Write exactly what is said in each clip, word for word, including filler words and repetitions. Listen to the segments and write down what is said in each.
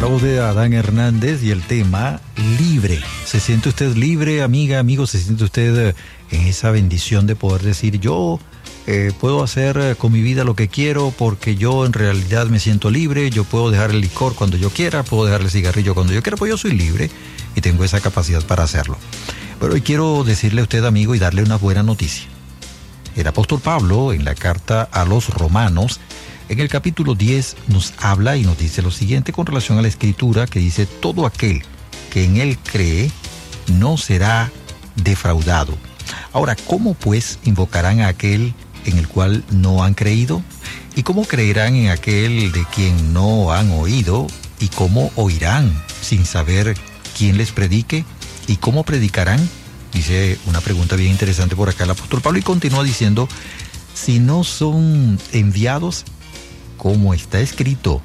la voz de Adán Hernández y el tema libre. ¿Se siente usted libre, amiga, amigo? ¿Se siente usted en esa bendición de poder decir yo eh, puedo hacer con mi vida lo que quiero porque yo en realidad me siento libre? Yo puedo dejar el licor cuando yo quiera, puedo dejar el cigarrillo cuando yo quiera, pues yo soy libre y tengo esa capacidad para hacerlo. Pero hoy quiero decirle a usted, amigo, y darle una buena noticia. El apóstol Pablo, en la carta a los Romanos, en el capítulo diez, nos habla y nos dice lo siguiente con relación a la Escritura, que dice: todo aquel que en él cree no será defraudado. Ahora, ¿cómo pues invocarán a aquel en el cual no han creído? ¿Y cómo creerán en aquel de quien no han oído? ¿Y cómo oirán sin saber quién les predique? ¿Y cómo predicarán? Dice una pregunta bien interesante por acá el apóstol Pablo y continúa diciendo: si no son enviados, como está escrito,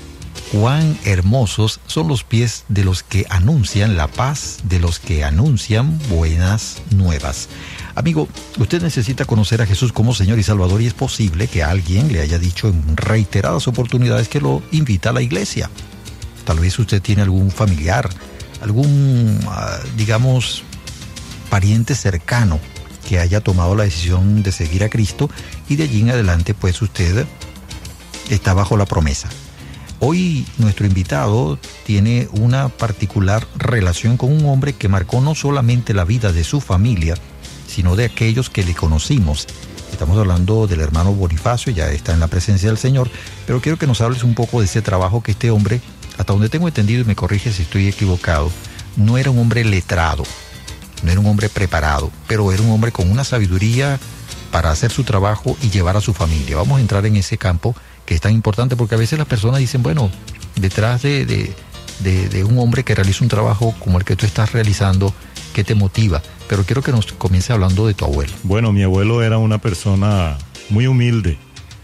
cuán hermosos son los pies de los que anuncian la paz, de los que anuncian buenas nuevas. Amigo, usted necesita conocer a Jesús como Señor y Salvador, y es posible que alguien le haya dicho en reiteradas oportunidades que lo invita a la iglesia. Tal vez usted tiene algún familiar, algún, digamos, pariente cercano que haya tomado la decisión de seguir a Cristo, y de allí en adelante pues usted está bajo la promesa. Hoy nuestro invitado tiene una particular relación con un hombre que marcó no solamente la vida de su familia, sino de aquellos que le conocimos. Estamos hablando del hermano Bonifacio, ya está en la presencia del Señor, pero quiero que nos hables un poco de ese trabajo que este hombre, hasta donde tengo entendido, y me corrige si estoy equivocado, no era un hombre letrado, no era un hombre preparado, pero era un hombre con una sabiduría para hacer su trabajo y llevar a su familia. Vamos a entrar en ese campo que es tan importante, porque a veces las personas dicen, bueno, detrás de, de, de, de un hombre que realiza un trabajo como el que tú estás realizando, ¿qué te motiva? Pero quiero que nos comience hablando de tu abuelo. Bueno, mi abuelo era una persona muy humilde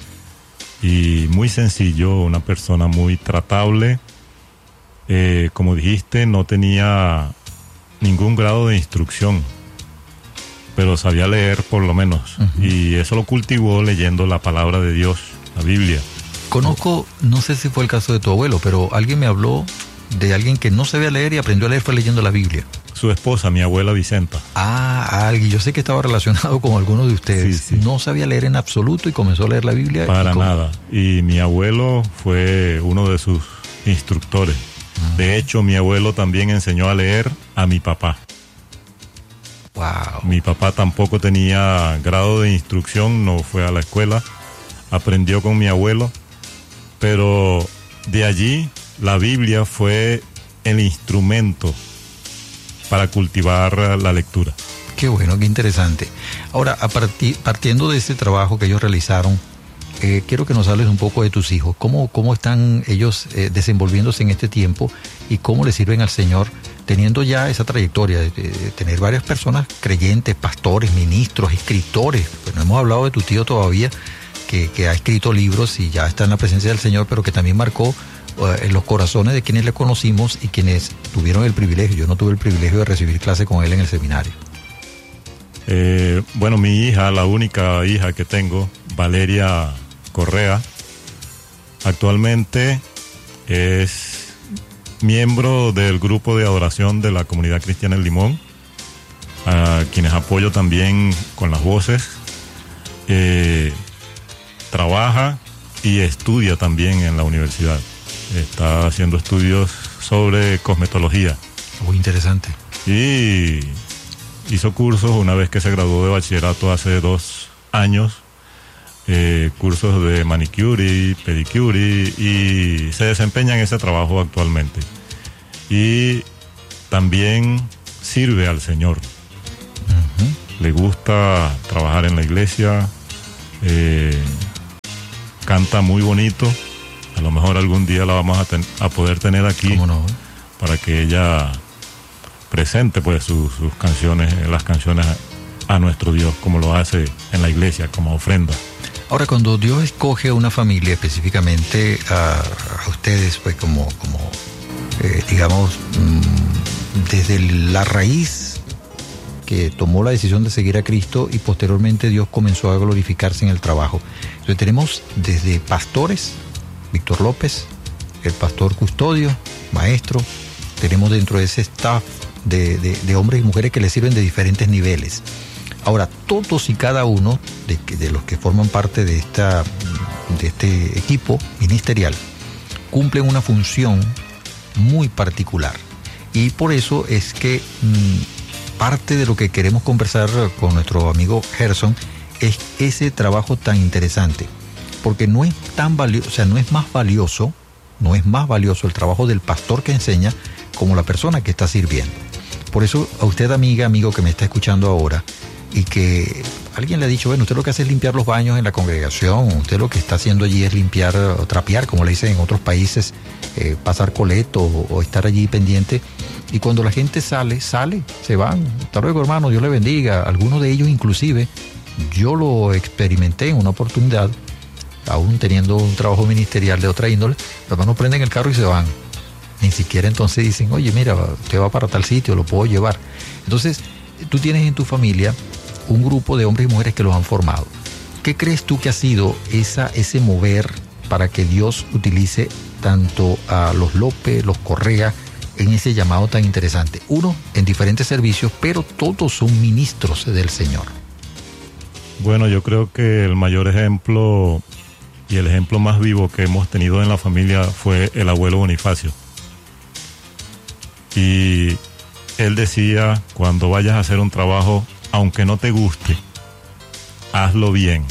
y muy sencillo, una persona muy tratable. Eh, como dijiste, no tenía ningún grado de instrucción, pero sabía leer por lo menos. Uh-huh. Y eso lo cultivó leyendo la palabra de Dios, la Biblia. Conozco, no sé si fue el caso de tu abuelo, pero alguien me habló de alguien que no sabía leer y aprendió a leer fue leyendo la Biblia. Su esposa, mi abuela Vicenta. Ah, alguien, yo sé que estaba relacionado con algunos de ustedes. Sí, sí. No sabía leer en absoluto y comenzó a leer la Biblia. Para y nada. Y mi abuelo fue uno de sus instructores. Uh-huh. De hecho, mi abuelo también enseñó a leer a mi papá. Wow. Mi papá tampoco tenía grado de instrucción, no fue a la escuela, aprendió con mi abuelo, pero de allí la Biblia fue el instrumento para cultivar la lectura. Qué bueno, qué interesante. Ahora, a partir, partiendo de ese trabajo que ellos realizaron, eh, quiero que nos hables un poco de tus hijos. ¿Cómo, cómo están ellos eh, desenvolviéndose en este tiempo y cómo le sirven al Señor, teniendo ya esa trayectoria de, de, de tener varias personas creyentes, pastores, ministros, escritores? Pues no hemos hablado de tu tío todavía, que, que ha escrito libros y ya está en la presencia del Señor, pero que también marcó uh, en los corazones de quienes le conocimos y quienes tuvieron el privilegio. Yo no tuve el privilegio de recibir clase con él en el seminario. Eh, bueno, mi hija, la única hija que tengo, Valeria Correa, actualmente es miembro del grupo de adoración de la Comunidad Cristiana El Limón, a quienes apoyo también con las voces. Eh, trabaja y estudia también en la universidad. Está haciendo estudios sobre cosmetología. Muy interesante. Y hizo cursos una vez que se graduó de bachillerato hace dos años, eh, cursos de manicure, pedicure, y se desempeña en ese trabajo actualmente. Y también sirve al Señor. Uh-huh. Le gusta trabajar en la iglesia, eh, canta muy bonito. A lo mejor algún día la vamos a, ten, a poder tener aquí. ¿Cómo no? Para que ella presente pues sus, sus canciones, las canciones a, a nuestro Dios, como lo hace en la iglesia, como ofrenda. Ahora, cuando Dios escoge a una familia, específicamente a, a ustedes, pues como, como eh, digamos, mmm, desde la raíz que tomó la decisión de seguir a Cristo, y posteriormente Dios comenzó a glorificarse en el trabajo. Entonces tenemos desde pastores, Víctor López, el pastor custodio, maestro, tenemos dentro de ese staff de, de, de hombres y mujeres que le sirven de diferentes niveles. Ahora, todos y cada uno de, de los que forman parte de, esta, de este equipo ministerial cumplen una función muy particular. Y por eso es que mmm, parte de lo que queremos conversar con nuestro amigo Gerson es ese trabajo tan interesante. Porque no es tan valioso, o sea, no es más valioso, no es más valioso el trabajo del pastor que enseña como la persona que está sirviendo. Por eso, a usted, amiga, amigo que me está escuchando ahora, y que alguien le ha dicho, bueno, usted lo que hace es limpiar los baños en la congregación, usted lo que está haciendo allí es limpiar o trapear, como le dicen en otros países, eh, pasar coleto o, o estar allí pendiente. Y cuando la gente sale, sale, se van. Hasta luego, hermano, Dios le bendiga. Algunos de ellos, inclusive, yo lo experimenté en una oportunidad, aún teniendo un trabajo ministerial de otra índole, los hermanos prenden el carro y se van. Ni siquiera entonces dicen, oye, mira, usted va para tal sitio, lo puedo llevar. Entonces, tú tienes en tu familia un grupo de hombres y mujeres que los han formado. ¿Qué crees tú que ha sido esa, ese mover para que Dios utilice tanto a los López, los Correa, en ese llamado tan interesante? Uno, en diferentes servicios, pero todos son ministros del Señor. Bueno, yo creo que el mayor ejemplo y el ejemplo más vivo que hemos tenido en la familia fue el abuelo Bonifacio. Y él decía, cuando vayas a hacer un trabajo, aunque no te guste, hazlo bien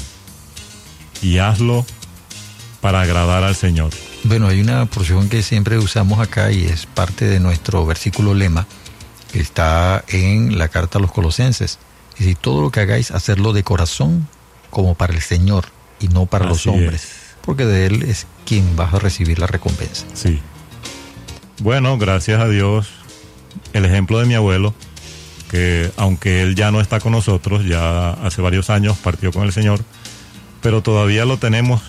y hazlo para agradar al Señor. Bueno, hay una porción que siempre usamos acá y es parte de nuestro versículo lema, que está en la carta a los Colosenses. Es decir, todo lo que hagáis, hacerlo de corazón como para el Señor y no para Así los hombres, es. Porque de Él es quien vas a recibir la recompensa. Sí. Bueno, gracias a Dios, el ejemplo de mi abuelo, que aunque él ya no está con nosotros, ya hace varios años partió con el Señor, pero todavía lo tenemos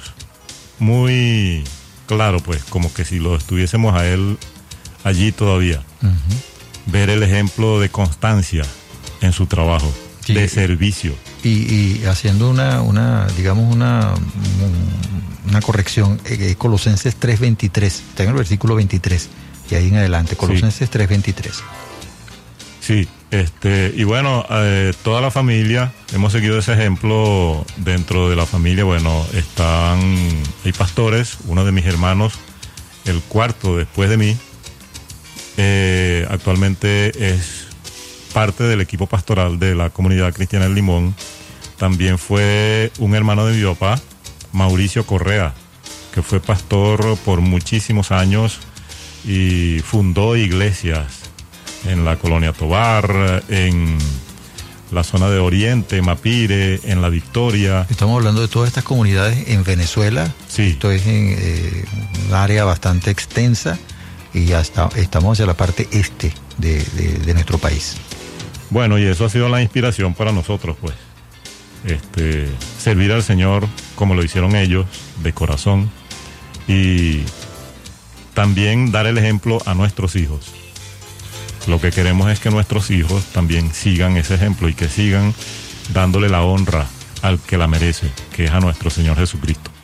muy claro, pues, como que si lo estuviésemos a él allí todavía. Uh-huh. Ver el ejemplo de constancia en su trabajo, sí, de servicio. Y, y haciendo una, una, digamos, una, una corrección, eh, Colosenses tres veintitrés, está en el versículo veintitrés, y ahí en adelante, Colosenses sí. tres veintitrés. Sí, este, y bueno, eh, toda la familia, hemos seguido ese ejemplo. Dentro de la familia, bueno, están, hay pastores, uno de mis hermanos, el cuarto después de mí, eh, actualmente es parte del equipo pastoral de la Comunidad Cristiana del Limón. También fue un hermano de mi papá, Mauricio Correa, que fue pastor por muchísimos años y fundó iglesias en la Colonia Tovar, en la zona de Oriente, Mapire, en La Victoria. Estamos hablando de todas estas comunidades en Venezuela. Sí. Esto es en eh, un área bastante extensa y ya está, estamos hacia la parte este de, de, de nuestro país. Bueno, y eso ha sido la inspiración para nosotros, pues. Este, servir al Señor como lo hicieron ellos, de corazón, y también dar el ejemplo a nuestros hijos. Lo que queremos es que nuestros hijos también sigan ese ejemplo y que sigan dándole la honra al que la merece, que es a nuestro Señor Jesucristo.